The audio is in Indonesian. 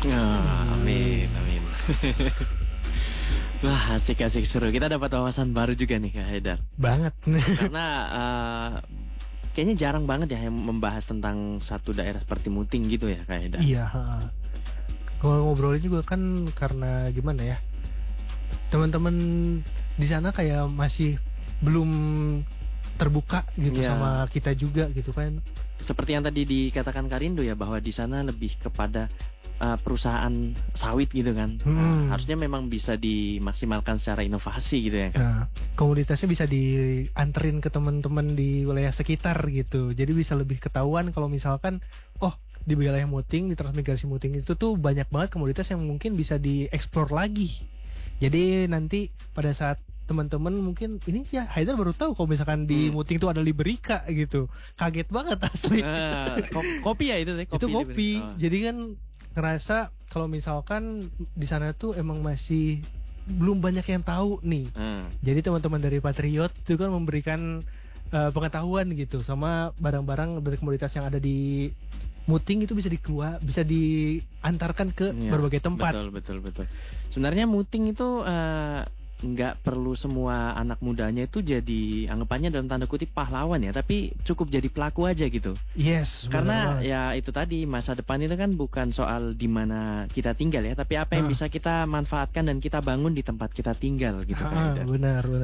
Ah, amin, amin. Wah, asik-asik seru. Kita dapat wawasan baru juga nih, Kak Haidar. Banget. Karena kayaknya jarang banget ya yang membahas tentang satu daerah seperti Muting gitu ya, Kak Haidar. Iya, ha. Kalau ngobrolnya juga kan karena gimana ya? Teman-teman di sana kayak masih belum terbuka gitu Iya. sama kita juga gitu kan. Seperti yang tadi dikatakan Karindo ya, bahwa di sana lebih kepada perusahaan sawit gitu kan. Harusnya memang bisa dimaksimalkan secara inovasi gitu ya, Kak. Nah, komunitasnya bisa dianterin ke teman-teman di wilayah sekitar gitu. Jadi bisa lebih ketahuan kalau misalkan, oh di wilayah Muting, di Transmigrasi Muting itu tuh banyak banget komoditas yang mungkin bisa dieksplor lagi. Jadi nanti pada saat teman-teman mungkin ini ya Haidar baru tahu kalau misalkan di Muting tuh ada Liberica gitu. Kaget banget asli. Kopi ya itu teh, Itu kopi. Oh. Jadi kan ngerasa kalau misalkan di sana tuh emang masih belum banyak yang tahu nih. Jadi teman-teman dari Patriot itu kan memberikan pengetahuan gitu sama barang-barang dari komoditas yang ada di Muting itu bisa diantarkan ke Iya, berbagai tempat. Betul. Sebenarnya Muting itu nggak perlu semua anak mudanya itu jadi anggapannya dalam tanda kutip pahlawan ya, tapi cukup jadi pelaku aja gitu. Yes. Karena ya itu tadi, masa depan itu kan bukan soal di mana kita tinggal ya, tapi apa yang bisa kita manfaatkan dan kita bangun di tempat kita tinggal gitu. Benar.